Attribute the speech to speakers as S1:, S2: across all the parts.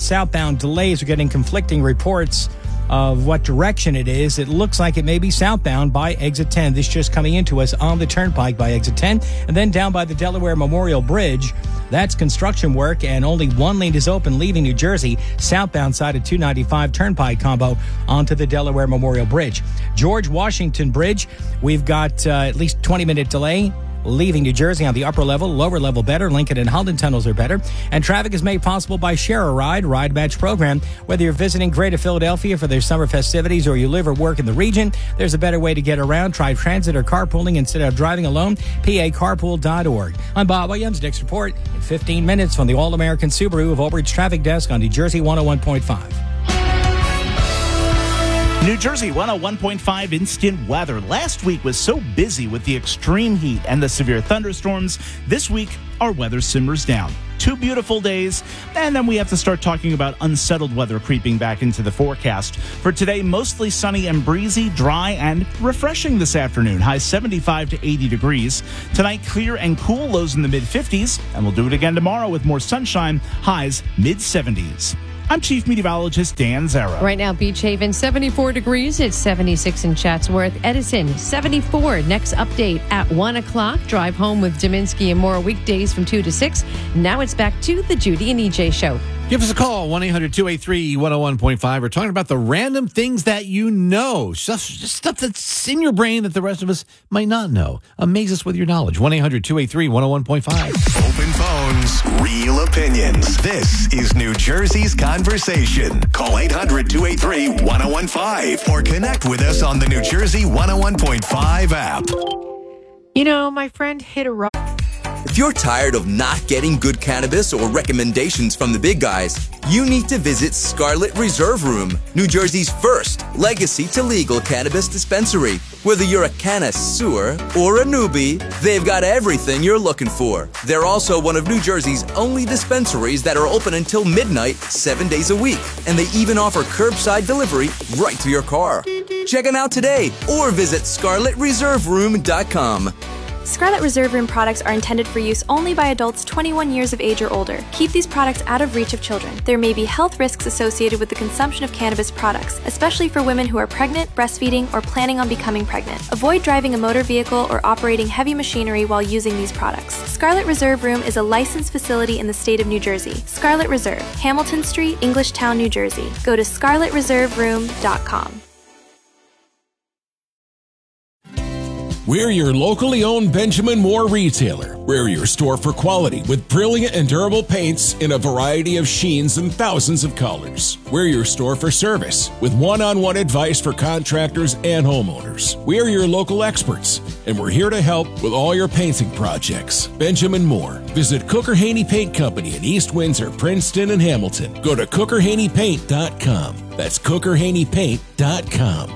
S1: southbound delays. We're getting conflicting reports of what direction it is. It looks like it may be southbound by exit 10. This just coming into us on the turnpike by exit 10. And then down by the Delaware Memorial Bridge, that's construction work, and only one lane is open leaving New Jersey, southbound side of 295 turnpike combo onto the Delaware Memorial Bridge. George Washington Bridge, we've got at least 20-minute delay leaving New Jersey on the upper level, lower level better. Lincoln and Holden tunnels are better. And traffic is made possible by Share a Ride, Ride Match program. Whether you're visiting Greater Philadelphia for their summer festivities or you live or work in the region, there's a better way to get around. Try transit or carpooling instead of driving alone. PACarpool.org. I'm Bob Williams. Next report in 15 minutes from the All-American Subaru of Old Bridge Traffic Desk on New Jersey 101.5.
S2: New Jersey 101.5 instant weather. Last week was so busy with the extreme heat and the severe thunderstorms. This week, our weather simmers down. 2 beautiful days, and then we have to start talking about unsettled weather creeping back into the forecast. For today, mostly sunny and breezy, dry and refreshing this afternoon. Highs 75 to 80 degrees. Tonight, clear and cool, lows in the mid-50s, and we'll do it again tomorrow with more sunshine, highs mid-70s. I'm Chief Meteorologist Dan Zara.
S3: Right now, Beach Haven, 74 degrees. It's 76 in Chatsworth. Edison, 74. Next update at 1 o'clock. Drive home with Dominski and more weekdays from 2 to 6. Now it's back to the Judy and EJ Show.
S4: Give us a call, 1-800-283-101.5. We're talking about the random things that you know. Just stuff that's in your brain that the rest of us might not know. Amaze us with your knowledge. 1-800-283-101.5.
S5: Open phones, real opinions. This is New Jersey's Conversation. Call 800-283-1015 or connect with us on the New Jersey 101.5 app.
S3: You know, my friend hit a rock.
S6: If you're tired of not getting good cannabis or recommendations from the big guys, you need to visit Scarlet Reserve Room, New Jersey's first legacy to legal cannabis dispensary. Whether you're a connoisseur or a newbie, they've got everything you're looking for. They're also one of New Jersey's only dispensaries that are open until midnight, 7 days a week. And they even offer curbside delivery right to your car. Check them out today or visit ScarletReserveRoom.com.
S7: Scarlet Reserve Room products are intended for use only by adults 21 years of age or older. Keep these products out of reach of children. There may be health risks associated with the consumption of cannabis products, especially for women who are pregnant, breastfeeding, or planning on becoming pregnant. Avoid driving a motor vehicle or operating heavy machinery while using these products. Scarlet Reserve Room is a licensed facility in the state of New Jersey. Scarlet Reserve, Hamilton Street, Englishtown, New Jersey. Go to ScarletReserveRoom.com.
S8: We're your locally owned Benjamin Moore retailer. We're your store for quality with brilliant and durable paints in a variety of sheens and thousands of colors. We're your store for service with one-on-one advice for contractors and homeowners. We're your local experts, and we're here to help with all your painting projects. Benjamin Moore. Visit Cooker Haney Paint Company in East Windsor, Princeton, and Hamilton. Go to CookerHaneyPaint.com. That's CookerHaneyPaint.com.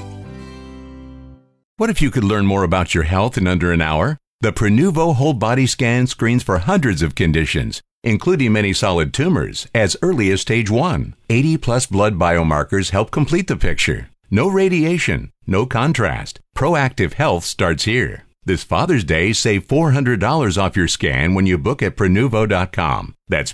S9: What if you could learn more about your health in under an hour? The Prenuvo Whole Body Scan screens for hundreds of conditions, including many solid tumors, as early as stage 1. 80-plus blood biomarkers help complete the picture. No radiation, no contrast. Proactive health starts here. This Father's Day, save $400 off your scan when you book at Prenuvo.com. That's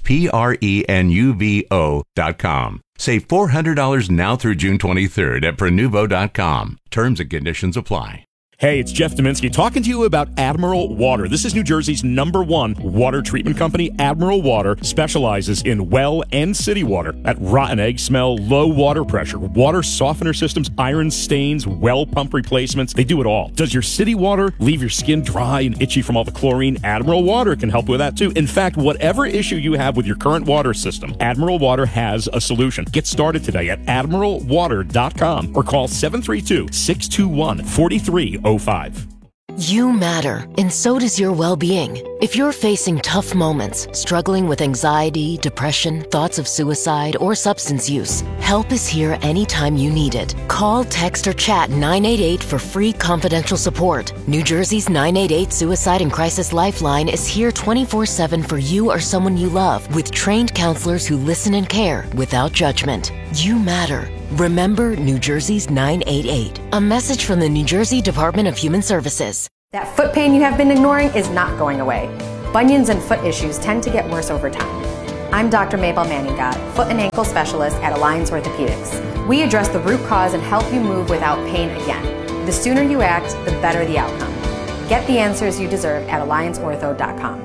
S9: Prenuvo.com. Save $400 now through June 23rd at Prenuvo.com. Terms and conditions apply.
S10: Hey, it's Jeff Dominski talking to you about Admiral Water. This is New Jersey's #1 water treatment company. Admiral Water specializes in well and city water. That rotten egg smell, low water pressure, water softener systems, iron stains, well pump replacements. They do it all. Does your city water leave your skin dry and itchy from all the chlorine? Admiral Water can help with that too. In fact, whatever issue you have with your current water system, Admiral Water has a solution. Get started today at admiralwater.com or call 732-621-4305.
S11: You matter, and so does your well-being. If you're facing tough moments, struggling with anxiety, depression, thoughts of suicide, or substance use, help is here anytime you need it. Call, text, or chat 988 for free confidential support. New Jersey's 988 Suicide and Crisis Lifeline is here 24/7 for you or someone you love, with trained counselors who listen and care without judgment. You matter. Remember New Jersey's 988. A message from the New Jersey Department of Human Services.
S12: That foot pain you have been ignoring is not going away. Bunions and foot issues tend to get worse over time. I'm Dr. Mabel Manninga, foot and ankle specialist at Alliance Orthopedics. We address the root cause and help you move without pain again. The sooner you act, the better the outcome. Get the answers you deserve at allianceortho.com.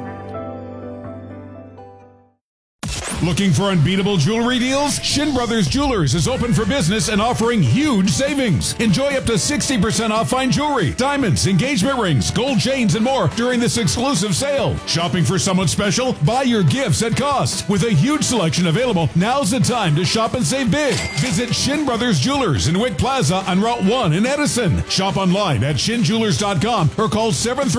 S13: Looking for unbeatable jewelry deals? Shin Brothers Jewelers is open for business and offering huge savings. Enjoy up to 60% off fine jewelry, diamonds, engagement rings, gold chains, and more during this exclusive sale. Shopping for someone special? Buy your gifts at cost. With a huge selection available, now's the time to shop and save big. Visit Shin Brothers Jewelers in Wick Plaza on Route 1 in Edison. Shop online at shinjewelers.com or call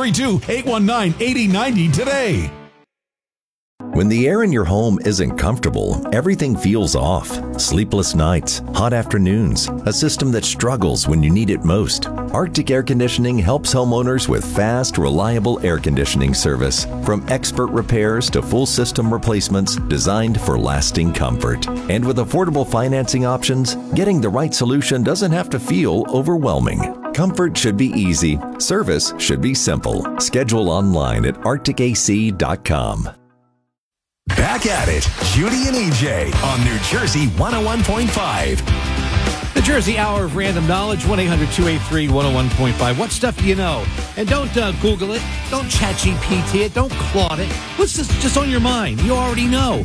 S13: 732-819-8090 today.
S14: When the air in your home isn't comfortable, everything feels off. Sleepless nights, hot afternoons, a system that struggles when you need it most. Arctic Air Conditioning helps homeowners with fast, reliable air conditioning service. From expert repairs to full system replacements designed for lasting comfort. And with affordable financing options, getting the right solution doesn't have to feel overwhelming. Comfort should be easy. Service should be simple. Schedule online at arcticac.com.
S5: Back at it, Judy and EJ on New Jersey 101.5.
S4: The Jersey Hour of Random Knowledge, 1-800-283-101.5. What stuff do you know? And don't Google it. Don't ChatGPT it. Don't Claude it. What's just on your mind? You already know.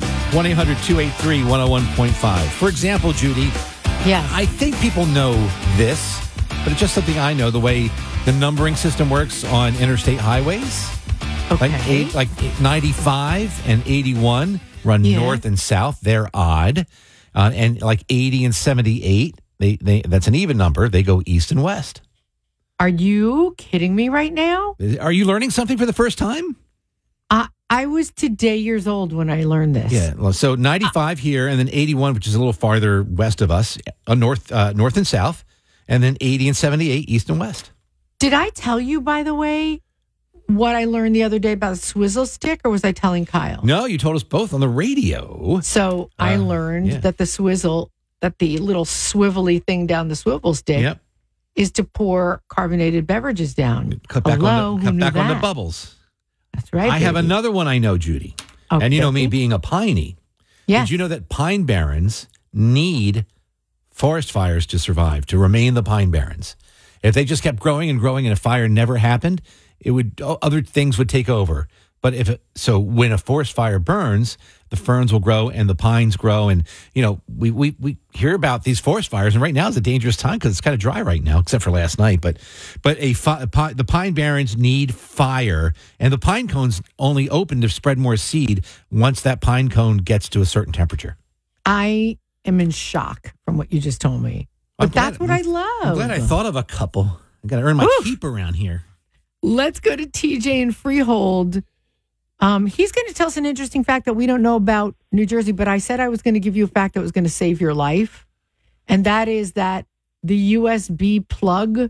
S4: 1-800-283-101.5. For example, Judy,
S3: yes.
S4: I think people know this, but it's just something I know, the way the numbering system works on interstate highways.
S3: Okay.
S4: Like 95 and 81 run north and south. They're odd. And like 80 and 78, they that's an even number. They go east and west.
S3: Are you kidding me right now?
S4: Are you learning something for the first time?
S3: I was today years old when I learned this.
S4: Yeah. Well, so 95 here, and then 81, which is a little farther west of us, north and south, and then 80 and 78 east and west.
S3: Did I tell you, by the way, what I learned the other day about a swizzle stick, or was I telling Kyle?
S4: No, you told us both on the radio.
S3: So I learned that the little swivelly thing down the swivel stick is to pour carbonated beverages down.
S4: Cut back on the bubbles.
S3: That's right.
S4: I have another one I know, Judy.
S3: Okay.
S4: And you know me being a piney.
S3: Yes.
S4: Did you know that pine barrens need forest fires to survive, to remain the pine barrens? If they just kept growing and growing and a fire never happened, other things would take over. But when a forest fire burns, the ferns will grow and the pines grow. And, we hear about these forest fires. And right now is a dangerous time because it's kind of dry right now, except for last night. But the pine barrens need fire. And the pine cones only open to spread more seed once that pine cone gets to a certain temperature.
S3: I am in shock from what you just told me. But that's what I love.
S4: I'm glad I thought of a couple. I got to earn my keep around here.
S3: Let's go to TJ in Freehold. He's going to tell us an interesting fact that we don't know about New Jersey, but I said I was going to give you a fact that was going to save your life. And that is that the USB plug,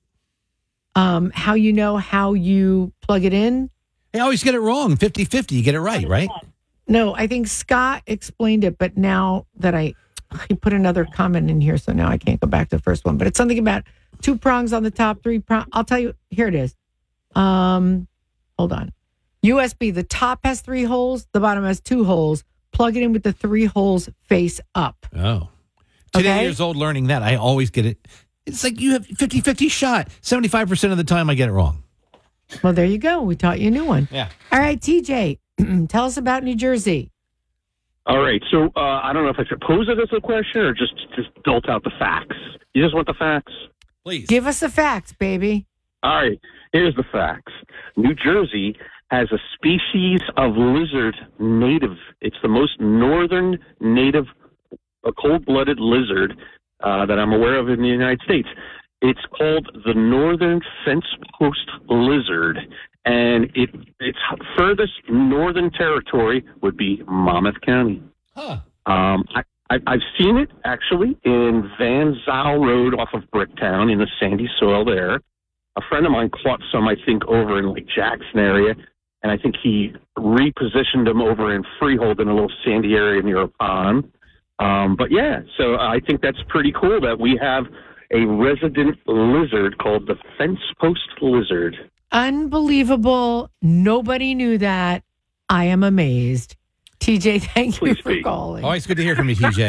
S3: how you plug it in.
S4: I always get it wrong. 50-50. You get it right?
S3: No, I think Scott explained it, but now that he put another comment in here, so now I can't go back to the first one. But it's something about 2 prongs on the top, 3 prongs. I'll tell you. Here it is. Hold on. USB, the top has 3 holes, the bottom has 2 holes. Plug it in with the 3 holes face up.
S4: Oh. Today years old learning that. I always get it. It's like you have 50-50 shot. 75% of the time I get it wrong.
S3: Well, there you go. We taught you a new one.
S4: Yeah.
S3: All right, TJ, tell us about New Jersey.
S15: All right. So I don't know if I should pose it as a question or just dolt out the facts. You just want the facts?
S4: Please.
S3: Give us the facts, baby.
S15: All right. Here's the facts. New Jersey has a species of lizard native. It's the most northern native, a cold-blooded lizard that I'm aware of in the United States. It's called the northern fence post lizard, and its furthest northern territory would be Monmouth County.
S4: Huh.
S15: I've seen it, actually, in Van Zyl Road off of Bricktown in the sandy soil there. A friend of mine caught some, I think, over in like Jackson area, and I think he repositioned them over in Freehold in a little sandy area near a pond. But yeah, so I think that's pretty cool that we have a resident lizard called the fence post lizard.
S3: Unbelievable. Nobody knew that. I am amazed. TJ, thank you
S15: Please
S3: for
S15: speak.
S3: calling.
S4: Always good to hear from you, TJ.